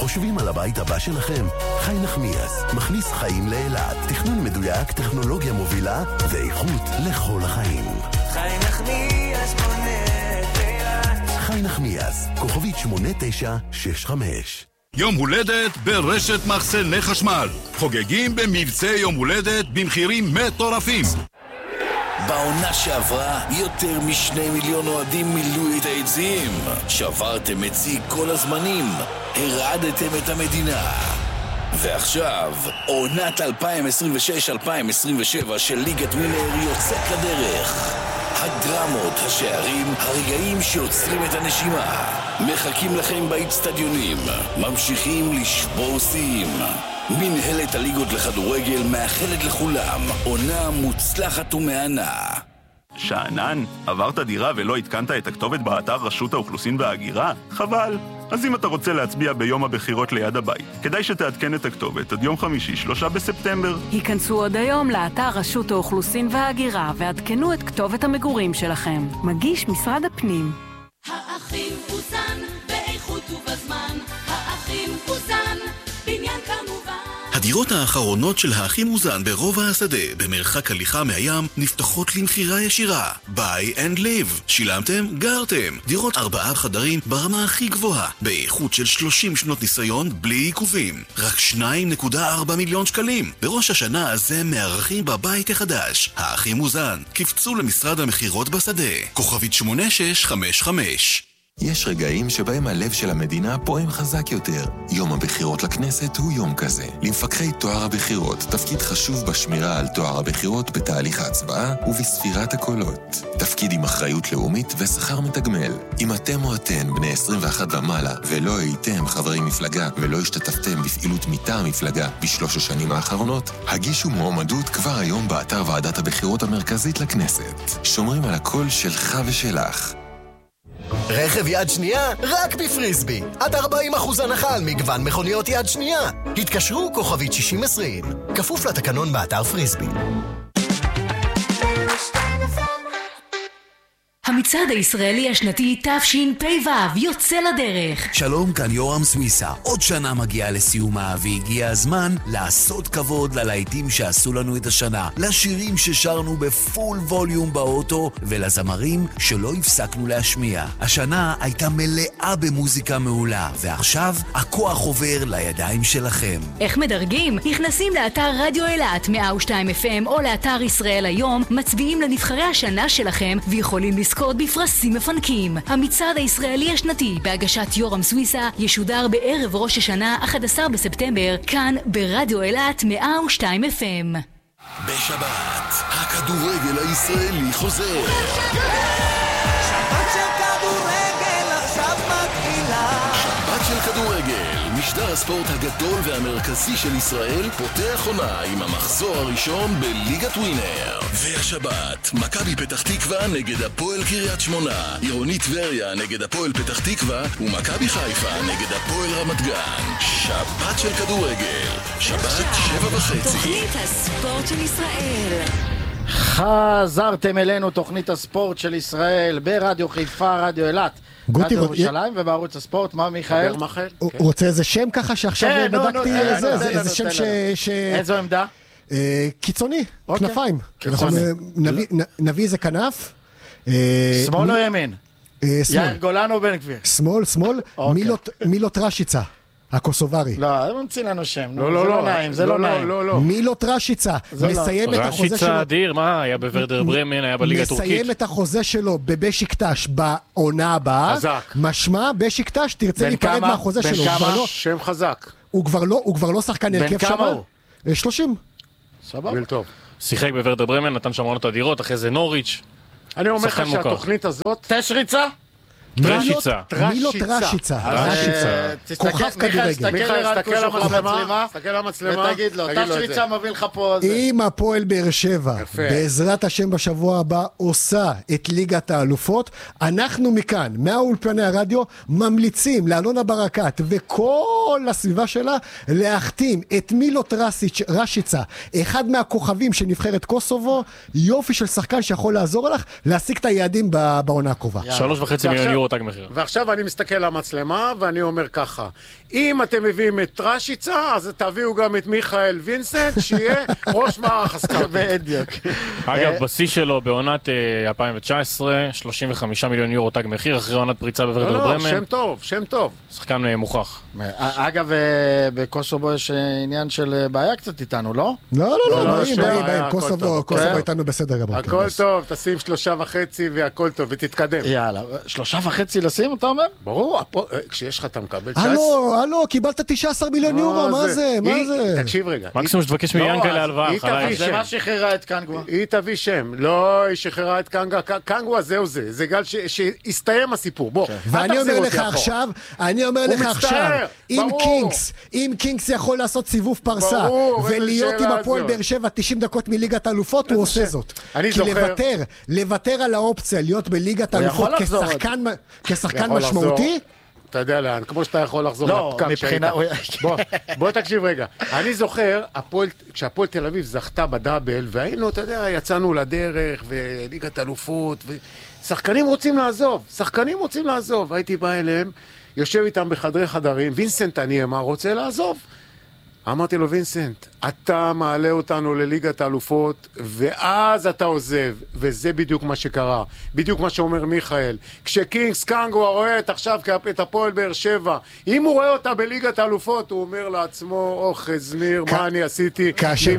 חושבים על הבית הבא שלכם? חי נחמיאס מכניס חיים לאילת. תכנון מדויק, טכנולוגיה מובילה ואיכות לכל החיים. חי נחמיאס בונה את אילת. חי נחמיאס, כוכבית 8965. יום הולדת ברשת מחסני חשמל. חוגגים במבצע יום הולדת במחירים מטורפים. בעונה שעברה יותר מ2 מיליון אוהדים מילאו את היציעים. שברתם את שיא כל הזמנים, הרעדתם את המדינה. ועכשיו עונת 2026-2027 של ליגת ווינר יוצאת לדרך. הדרמות, השערים, הרגעים שעוצרים את הנשימה מחכים לכם באצטדיונים, ממשיכים לשבור שיאים. מנהלת הליגות לכדורגל מאחלת לכולם עונה מוצלחת ומהנה. שאנן, עברת דירה ולא התקנת את הכתובת באתר רשות האוכלוסין וההגירה? חבל. אז אם אתה רוצה להצביע ביום הבחירות ליד הבית, כדאי שתעדכן את הכתובת עד יום חמישי 3 בספטמבר. היכנסו עוד היום לאתר רשות האוכלוסין וההגירה ועדכנו את כתובת המגורים שלכם. מגיש משרד הפנים. האחים פוזן באיכות ובזמן, האחים פוזן בניין כמובן. הדירות האחרונות של האחים מוזן ברובע השדה, במרחק הליכה מהים, נפתחות למחירה ישירה. Buy and live. שילמתם? גרתם. דירות 4 חדרים ברמה הכי גבוהה, באיכות של 30 שנות ניסיון בלי עיכובים. רק 2.4 מיליון שקלים. בראש השנה הזה מארחים בבית החדש. האחים מוזן. קפצו למשרד המחירות בשדה. כוכבית 8655. יש רגעים שבהם הלב של המדינה פועם חזק יותר. יום הבחירות לכנסת הוא יום כזה. למפקחי טוהר הבחירות תפקיד חשוב בשמירה על טוהר הבחירות בתהליך ההצבעה ובספירת הקולות. תפקיד עם אחריות לאומית ושכר מתגמל. אם אתם או אתן בני 21 ומעלה ולא הייתם חברי מפלגה ולא השתתפתם בפעילות מטעם מפלגה בשלוש השנים האחרונות, הגישו מועמדות כבר היום באתר ועדת הבחירות המרכזית לכנסת. שומרים על הקול שלך ושלך. רכב יד שנייה רק בפריסבי. עד 40% הנחה על מגוון מכוניות יד שנייה. התקשרו כוכבית 6020. כפוף לתקנון באתר פריסבי. המצעד הישראלי השנתי תשפ"ו יוצא לדרך. שלום, כאן יורם סמיסה. עוד שנה מגיעה לסיומה והגיע הזמן לעשות כבוד ללהיטים שעשו לנו את השנה, לשירים ששרנו בפול ווליום באוטו ולזמרים שלא הפסקנו להשמיע. השנה הייתה מלאה במוזיקה מעולה, ועכשיו הכוח עובר לידיים שלכם. איך מדרגים? נכנסים לאתר רדיו אילת 102 FM או לאתר ישראל היום, מצביעים לנבחרי השנה שלכם ויכולים לזכות בפרסים מפנקים. המצעד הישראלי השנתי בהגשת יורם סוויסה ישודר בערב ראש השנה 11 בספטמבר כאן ברדיו אילת 102 FM. בשבת הכדורגל הישראלי חוזר. שבת של כדורגל עכשיו מתחילה. שבת של כדורגל, משדר הספורט הגדול והמרכזי של ישראל, פותח עונה עם המחזור הראשון בליגת ווינר. והשבת, מכבי פתח תקווה נגד הפועל קריית שמונה, עירוני טבריה נגד הפועל פתח תקווה, ומכבי חיפה נגד הפועל רמת גן. שבת של כדורגל, שבת 7:30. תוכנית הספורט של ישראל. חזרתם אלינו, תוכנית הספורט של ישראל ברדיו חיפה, רדיו אילת, רדיו ירושלים ובערוץ הספורט. מה מיכאל? הוא רוצה איזה שם ככה שעכשיו בדקתי איזה שם איזו עמדה? קיצוני, כנפיים. נביא איזה כנף. שמאל או ימין? יאיר גולן או בן גביר? שמאל, מילוט רשיצה. הקוסוברי. לא, זה ממציא לנו שם. לא נעים, זה לא נעים. מילוט רשיצה, מסיים את החוזה שלו. רשיצה אדיר, מה? היה בוורדר ברמן, היה בליגה הטורקית. מסיים את החוזה שלו בבשיקטש בעונה הבאה. משמע, בשיקטש תרצה להיפרד מהחוזה שלו. בן כמה? שם חזק. הוא כבר לא שחקן הרכב שם. בן כמה הוא? 30. סבבה. טוב. שיחק בוורדר ברמן, נתן שם עונות אדירות, אחרי זה נוריץ'. אני אומר לך שהתוכנית הזאת... תשריצה? מילוט רשיצה. כוכב כדורגל. מיכאל, תסתכל על המצלמה ותגיד לו, תשריצה מביא לך פה... אם הפועל באר שבע בעזרת השם בשבוע הבא עושה את ליגת האלופות, אנחנו מכאן, מהאולפני הרדיו, ממליצים לאלונה ברקת וכל כל הסביבה שלה, להחתים את מילוט רשיצה, אחד מהכוכבים של נבחרת קוסובו, יופי של שחקן שיכול לעזור לך, להשיג את היעדים בעונה הקרובה. 3.5 מיליון יורו תג מחיר. ועכשיו אני מסתכל למצלמה, ואני אומר ככה, אם אתם מביאים את רשיצה, אז תביאו גם את מיכאל וינסנט, שיהיה ראש מערך הסקאוטינג. בדיוק. אגב, בשיא שלו בעונת 2019, 35 מיליון יורו תג מחיר, אחרי עונת פריצה בוורדר ברמן. שם טוב, שם טוב. שחקן מוכח. אגב, בקוסובו יש עניין של בעיה קצת איתנו, לא? לא, באים, קוסובו איתנו בסדר גמור. הכל טוב, תשים 3.5 והכל טוב, ותתקדם. יאללה, 3.5 לשים, אתה אומר? ברור, כשש לך אתה מקבל 19. הלו, קיבלת 19 מיליון יורו, מה זה? תקשיב רגע. מקסימום שתבקש מיאנקה להלוואה. זה מה שחררה את קנגווה. היא תביא שם. לא, היא שחררה את קנגווה, זהו זה. זה גל שהסתיים הסיפור. בוא, ואני אומר לך עכשיו, אם קינגס יכול לעשות סיבוב פרסה, ולהיות עם הפועל באר שבע 90 דקות מליגת האלופות, הוא עושה זאת. כי לוותר על האופציה, להיות בליגת האלופות כשחקן משמעותי, אתה יודע לאן, כמו שאתה יכול לחזור לפקק שהיית. בוא תקשיב רגע. אני זוכר, כשהפועל תל אביב זכתה בדאבל, והיינו, אתה יודע, יצאנו לדרך, וליגת אלופות, ושחקנים רוצים לעזוב. הייתי בא אליהם, יושב איתם בחדרי חדרים, וינסנט אני רוצה לעזוב. אמרתי לו, וינסנט, אתה מעלה אותנו לליגת האלופות, ואז אתה עוזב, וזה בדיוק מה שקרה. בדיוק מה שאומר מיכאל. כשקינגס קנגווה רואה עכשיו את הפועל באר שבע, אם הוא רואה אותה בליגת האלופות, הוא אומר לעצמו, חזמיר, מה אני עשיתי? כאשר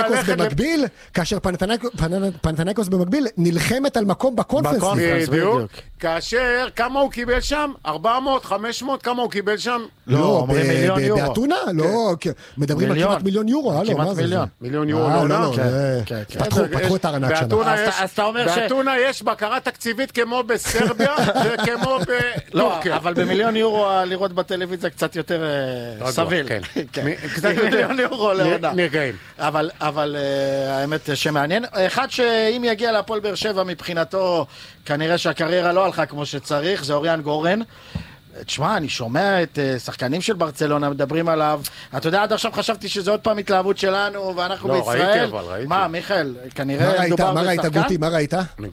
פנתנאיקוס במקביל נלחמת על מקום בקונפרנס. בדיוק. כאשר, כמה הוא קיבל שם? 400, 500, כמה הוא קיבל שם? לא, באתונה, לא, מדברים על כמעט מיליון יורו, כמעט מיליון יורו לעונה. פתחו את הארנק שם. באתונה יש בקרה תקציבית כמו בסרביה וכמו בטורקיה. אבל במיליון יורו לראות בטלוויזיה קצת יותר סביל. קצת מיליון יורו לעונה. נרגעים. אבל האמת שמעניין. אחד שאם יגיע להפועל באר שבע מבחינתו, כנראה שהקריירה לא הלכה כמו שצריך, זה אוריאן גורן. תשמע, אני שומע את שחקנים של ברצלונה מדברים עליו. אתה יודע, עד עכשיו חשבתי שזה עוד פעם התלהבות שלנו, ואנחנו בישראל. ראיתי. מה, מיכאל, כנראה מדובר בשחקן? מה ראית, גוטי? מה ראית?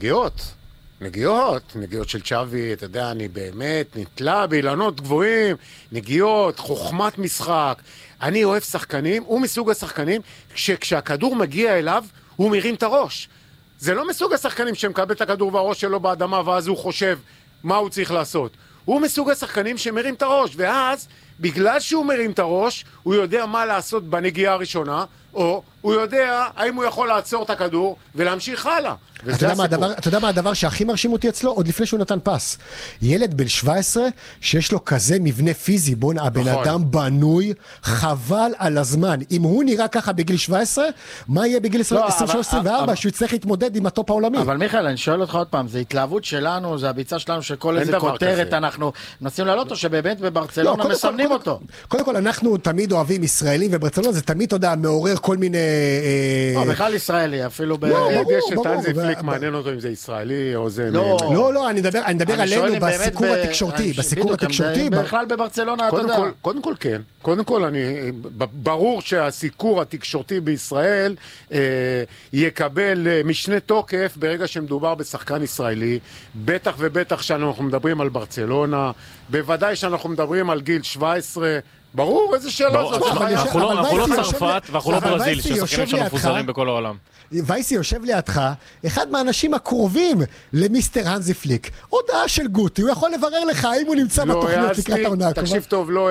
נגיעות של צ'אבי, אתה יודע, אני באמת נתלה באילנות גבוהים, נגיעות, חוכמת משחק. אני אוהב שחקנים, הוא מסוג השחקנים, כשהכדור מגיע אליו, הוא מרים את הראש. זה לא מסוג השחקנים שמקבל את הכדור והראש שלו באדמה, ואז הוא חושב מה הוא צריך לעשות. הוא מסוג השחקנים שמרים את הראש, ואז, בגלל שהוא מרים את הראש, הוא יודע מה לעשות בנגיעה הראשונה, או הוא יודע האם הוא יכול לעצור את הכדור ולהמשיך הלאה. אתה יודע מה הדבר שהכי מרשים אותי אצלו? עוד לפני שהוא נתן פס. ילד בן 17 שיש לו כזה מבנה פיזי, בון, הבן אדם בנוי, חבל על הזמן. אם הוא נראה ככה בגיל 17, מה יהיה בגיל 23-24 שהוא יצטרך להתמודד עם הטופ העולמי? אבל מיכאל, אני שואל אותך עוד פעם, זה התלהבות שלנו, זה הביצה שלנו שכל איזה כותרת אנחנו מנסים לעלות אותו, שבאמת בברצלונה מסמנים אותו. קודם כל, אנחנו תמיד אוהבים ישראלים, וברצלונה זה תמיד, אתה יודע, מעורר כל מיני... בכלל ישראלי, אפילו פליק מעניין אותו אם זה ישראלי או זה... לא, אני מדבר עלינו בסיקור התקשורתי, בכלל בברצלונה, אתה יודע. קודם כל כן, קודם כל ברור שהסיקור התקשורתי בישראל יקבל משנה תוקף ברגע שמדובר בשחקן ישראלי, בטח ובטח שאנחנו מדברים על ברצלונה, בוודאי שאנחנו מדברים על גיל 17, ברור, איזה שאלה זאת. אנחנו לא צרפת ואנחנו לא ברזיל, ששחקנים שם מפוזרים בכל העולם. וייסי יושב לידך, אחד מהאנשים הקרובים למיסטר הנזי פליק. הודעה של גוטי, הוא יכול לברר לך האם הוא נמצא בתוכניות לקראת העונה. תקשיב טוב, לא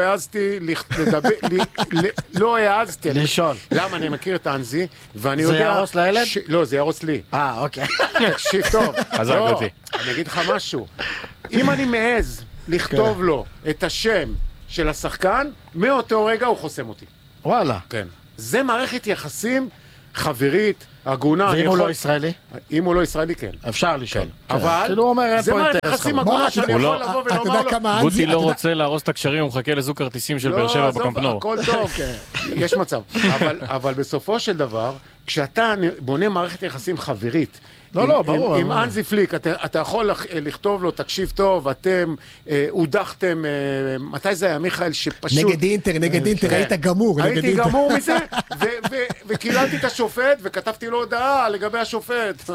העזתי לשאול. למה אני מכיר את הנזי, ואני יודע... זה ירוס לילד? לא, זה ירוס לי. אוקיי. תקשיב טוב. חזק גוטי. אני אגיד לך משהו. אם אני מעז לכתוב לו את השם של השחקן, מאותו רגע הוא חוסם אותי. וואלה. כן. זה מערכת יחסים חברית, הגונה. ואם הוא לא ישראלי? אם הוא לא ישראלי, כן. אפשר לשאול. אבל זה מערכת יחסים הגונה שאני יכול לבוא ולומר לו. גוטי לא רוצה להרוס את הקשרים, הוא מחכה לזוג כרטיסים של באר שבע בקמפ נו. הכל טוב, יש מצב. אבל בסופו של דבר, כשאתה בונה מערכת יחסים חברית, לא, ברור. עם אנזי פליק, אתה יכול לכתוב לו, תקשיב טוב, אתם הודחתם, מתי זה היה, מיכאל, שפשוט... נגד אינטר, היית גמור. הייתי גמור מזה, וקיללתי את השופט, וכתבתי לו הודעה לגבי השופט.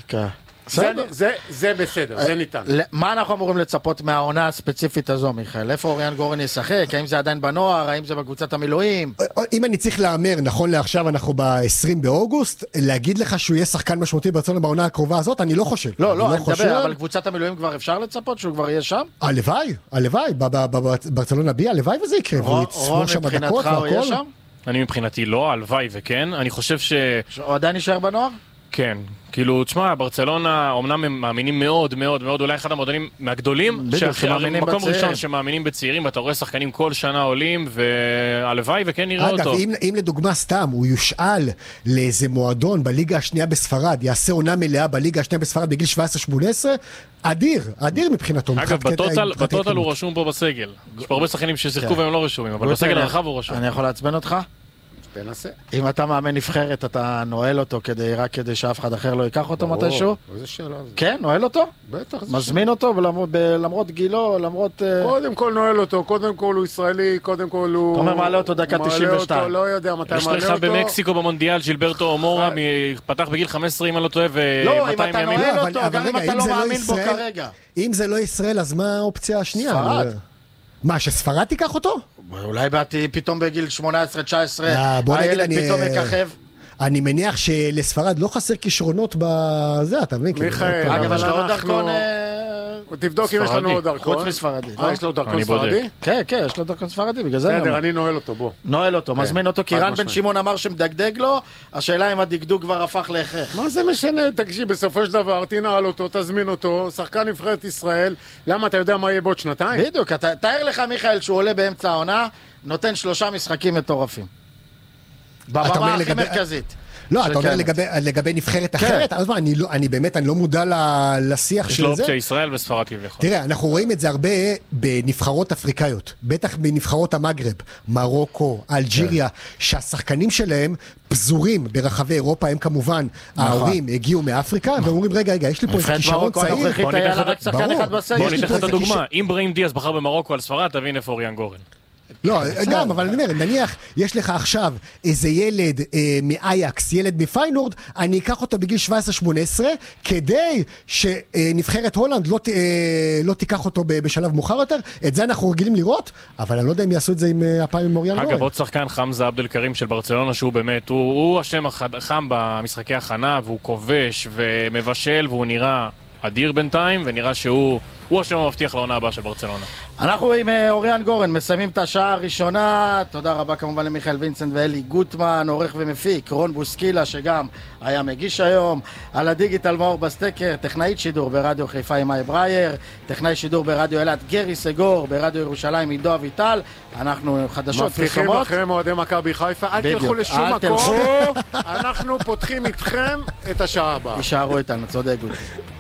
זה בסדר, זה ניתן. מה אנחנו אמורים לצפות מהעונה הספציפית הזו, מיכאל? איפה אוריאן גורן ישחק? האם זה עדיין בנוער? האם זה בקבוצת המילואים? אם אני צריך לאמר, נכון לעכשיו אנחנו ב-20 באוגוסט, להגיד לך שהוא יהיה שחקן משמעותי ברצלונה בעונה הקרובה הזאת, אני לא חושב. לא, אני מדבר, אבל קבוצת המילואים כבר אפשר לצפות שהוא כבר יהיה שם? הלוואי, ברצלונה בי, הלוואי וזה יקרה, והוא יצבור שם דקות והכל. אני מבחינתי לא, הלוואי וכן, אני חושב הוא עדיין נשאר בנוער? כן, כאילו, תשמע, ברצלונה אומנם הם מאמינים מאוד, מאוד, מאוד, אולי אחד המועדונים מהגדולים, מקום ראשון שמאמינים בצעירים, ואתה רואה שחקנים כל שנה עולים, והלוואי וכן נראה אותו. אגב, אם לדוגמה סתם, הוא יושאל לאיזה מועדון בליגה השנייה בספרד, יעשה עונה מלאה בליגה השנייה בספרד בגיל 17-18, אדיר מבחינתו. אגב, בטוטל הוא רשום פה בסגל. יש פה הרבה שחקנים ששיחקו והם לא רשומים, אבל בסגל הרחב הוא רשום. אני יכול לעצבן אותך? תנסה. אם אתה מאמן נבחרת, אתה נועל אותו רק כדי שאף אחד אחר לא ייקח אותו מתישהו? איזה שאלה זה. כן, נועל אותו? בטח. מזמין אותו, למרות גילו, למרות... קודם כל נועל אותו, קודם כל הוא ישראלי, קודם כל הוא... אתה אומר, מעלה אותו דקה 92. לא יודע מתי מעלה אותו. יש לך במקסיקו במונדיאל, ג'ילברטו אומורה, פתח בגיל 15, אם אני לא טועה, לא, אם אתה נועל אותו, גם אם אתה לא מאמין בו כרגע. אם זה לא ישראל, אז מה האופציה השנייה? ספרד. מה, שספרד תיקח אותו? אולי באתי פתאום בגיל 18-19, הילד פתאום יככב. אני מניח שלספרד לא חסר כישרונות בזה, אתה מבין? מיכאל, אגב, יש לו עוד דרכון... תבדוק אם יש לנו עוד דרכון. חוץ מספרדי. יש לו דרכון ספרדי? כן, יש לו דרכון ספרדי, בגלל זה... בסדר, אני נועל אותו, בוא. נועל אותו, מזמין אותו, כי רן בן שמעון אמר שמדגדג לו, השאלה אם הדגדוג כבר הפך להכרח. מה זה משנה? תקשיב, בסופו של דבר, תנעל אותו, תזמין אותו, שחקן נבחרת ישראל, למה אתה יודע מה יהיה בעוד שנתיים? בדיוק, תאר לך מיכאל שהוא עולה באמצע העונה, נותן 3 משחקים מטורפים. בבמה הכי מרכזית. לא, אתה אומר לגבי נבחרת אחרת, אז מה, אני באמת, אני לא מודע לשיח של זה. יש לו אופציה ישראל וספרד כביכול. תראה, אנחנו רואים את זה הרבה בנבחרות אפריקאיות, בטח בנבחרות המגרב, מרוקו, אלג'יריה, שהשחקנים שלהם פזורים ברחבי אירופה, הם כמובן, ההורים הגיעו מאפריקה, והם אומרים, רגע, יש לי פה כישרון צעיר. בוא ניתן לך את הדוגמה, אם בראים דיאז בחר במרוקו על ספרד, תבין איפה אוריאן גורן. לא, גם, אבל אני אומר, נניח, יש לך עכשיו איזה ילד מאייקס, ילד מפיינורד, אני אקח אותו בגיל 17-18, כדי שנבחרת הולנד לא תיקח אותו בשלב מאוחר יותר, את זה אנחנו רגילים לראות, אבל אני לא יודע אם יעשו את זה הפעם עם אוריאן גורן. אגב, עוד שחקן חמזה עבד אל קרים של ברצלונה, שהוא באמת, הוא השם החם במשחקי הכנה, והוא כובש ומבשל, והוא נראה אדיר בינתיים, ונראה שהוא השם המבטיח לעונה הבאה של ברצלונה. אנחנו עם אוריאן גורן מסיימים את השעה הראשונה. תודה רבה כמובן למיכאל וינסנט ואלי גוטמן, עורך ומפיק, רון בוסקילה שגם היה מגיש היום, על הדיגיטל מאור בסטקר, טכנאית שידור ברדיו חיפה עם מאי ברייר, טכנאי שידור ברדיו אלעד גרי סגור, ברדיו ירושלים עידו אביטל. אנחנו חדשות מבטיחים לכם אוהדי מכבי חיפה, אל תלכו לשום מקום, אנחנו פותחים איתכם את השעה הבאה. יישארו איתנו, צודק גוטמן.